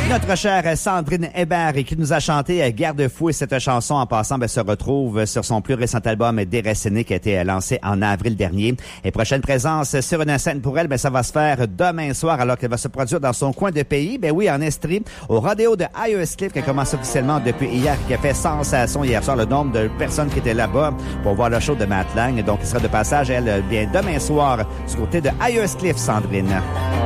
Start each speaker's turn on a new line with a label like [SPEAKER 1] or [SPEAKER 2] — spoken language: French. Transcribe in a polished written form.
[SPEAKER 1] Notre chère Sandrine Hébert qui nous a chanté Garde-fou, et cette chanson en passant se retrouve sur son plus récent album Déraciné qui a été lancé en avril dernier. Et prochaine présence sur une scène pour elle, ça va se faire demain soir alors qu'elle va se produire dans son coin de pays. Oui, en Estrie, au rodéo de Ayerscliff qui a commencé officiellement depuis hier, qui a fait sensation hier soir, le nombre de personnes qui étaient là-bas pour voir le show de Matt Lang. Donc, il sera de passage, elle, bien demain soir du côté de Ayerscliff, Sandrine.